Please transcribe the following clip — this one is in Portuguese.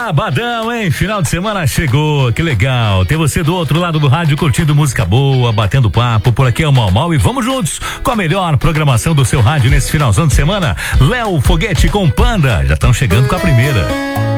Sabadão, hein? Final de semana chegou, que legal. Ter você do outro lado do rádio curtindo música boa, batendo papo. Por aqui é o Mal Mal e vamos juntos com a melhor programação do seu rádio nesse finalzão de semana. Léo Foguete com Panda, já estão chegando com a primeira.